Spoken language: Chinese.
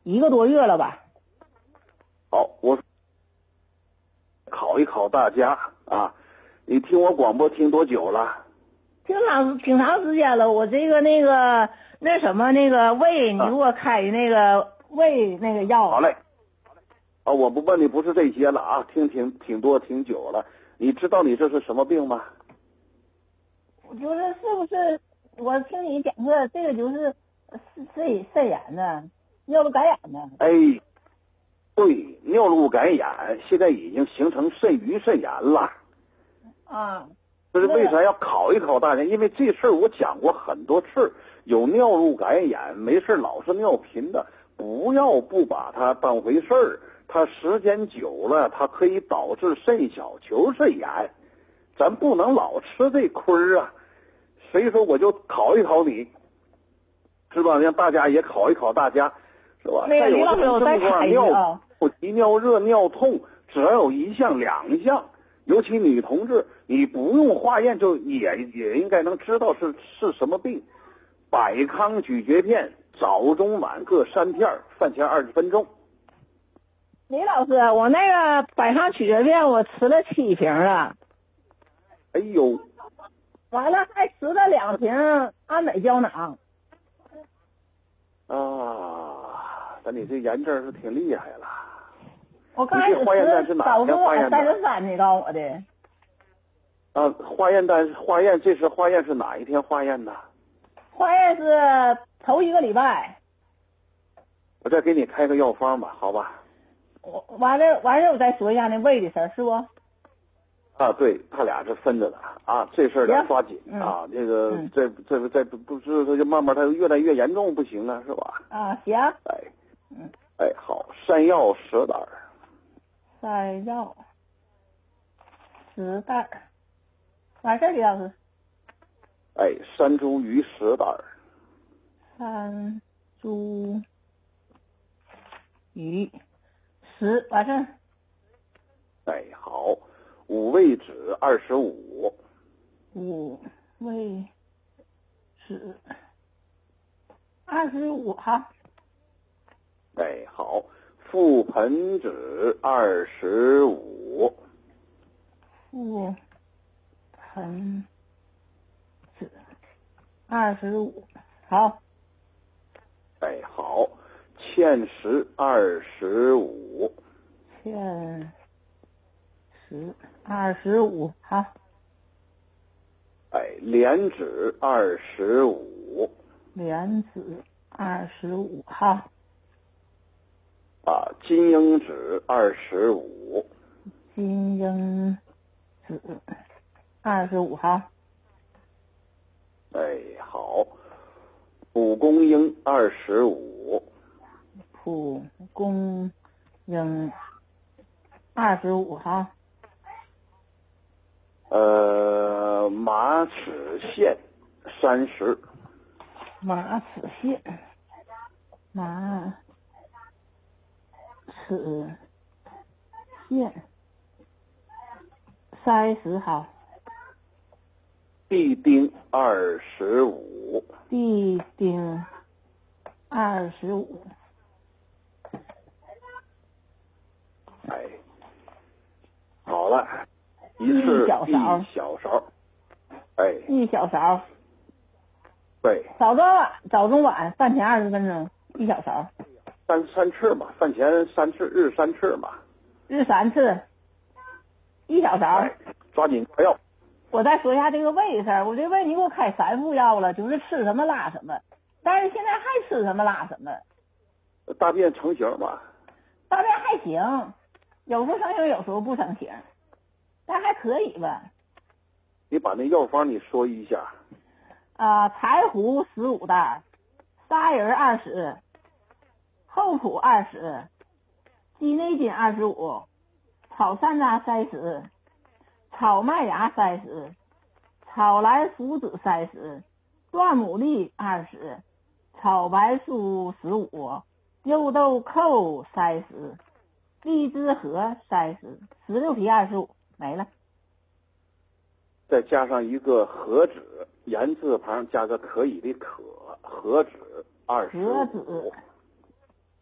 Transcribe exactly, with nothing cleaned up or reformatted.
一个多月了吧。 好，我考一考大家啊，你听我广播听多久了？ 挺长挺长时间了，我这个那个那什么那个胃，你啊给我开那个胃那个药。 好嘞，啊，我不问你不是这些了啊，听挺挺多挺久了。你知道你这是什么病吗？ 我就是是不是我听你讲课，这个就是肾肾炎的，尿路感染的。 哎，对，尿路感染现在已经形成肾盂肾炎了。 啊， 这是为啥要考一考大家？因为这事儿我讲过很多次，有尿路感染没事老是尿频的，不要不把它当回事儿。它时间久了，它可以导致肾小球肾炎，咱不能老吃这亏儿啊。所以说，我就考一考你，是吧？让大家也考一考大家，是吧？ 那个再有李老师，我这种症状， 再查一个尿啊。 不急、尿热、尿痛，只要有一项、两项，尤其女同志，你不用化验就也也应该能知道是是什么病。百康咀嚼片，早中晚各三片，饭前二十分钟。 李老师，我那个百康咀嚼片我吃了七瓶了， 哎呦， 完了还吃了两瓶安美胶囊。 啊，那你这炎症是挺厉害了。 我刚开始你这化验单是哪吃早中晚天化验的三十三，你告诉我的。 啊，化验单化验这次化验是哪一天化验的？ 化验是头一个礼拜， 我再给你开个药方吧，好吧？ 我完了完了，我再说一下那胃的事儿，是不？ 啊，对他俩是分着的啊，这事儿得行抓紧嗯啊。这个嗯这这这不不是说就慢慢它越来越严重不行啊，是吧？ 啊，行。 哎， 嗯， 哎，好，山药十袋儿， 山药十袋儿，完事儿，李老师。 哎，山茱萸十袋儿， 山茱萸十，完事儿。 哎，好，五味子二十五， 五味子二十五哈。 哎，好，覆盆子二十五， 覆盆子二十五，好。 哎，好，芡实二十五， 芡实二十五，好。 哎，莲子二十五， 莲子二十五，好。 啊，金樱子二十五， 金樱子二十五，好。 哎，好，蒲公英二十五， 蒲公英二十五，好。 呃，马齿苋三十， 马齿苋，马齿苋三十，好。 地丁二十五， 地丁二十五， 哎，好了，一次一小勺一小勺，哎， 一小勺。 对， 早中晚，早中晚，饭前二十分钟，一小勺， 三三次嘛，饭前三次，日三次嘛， 日三次，一小勺。 哎，抓紧吃药。 我再说一下这个胃的事儿，我这胃你给我开三副药了，就是吃什么拉什么，但是现在还吃什么拉什么， 大便成型嘛？ 大便还行，有时候成型，有时候不成型，但还可以吧。 你把那药方你说一下。 啊、柴胡十五袋，砂仁二十，厚朴二十，鸡内金二十五，炒山楂三十，炒麦芽三十，炒蓝附子三十，转牡蛎二十，炒白术十五，丢豆蔻三十，荔枝核三十，石榴皮二十五，没了。 再加上一个和子，言字旁加个可以的可，和子二十核五子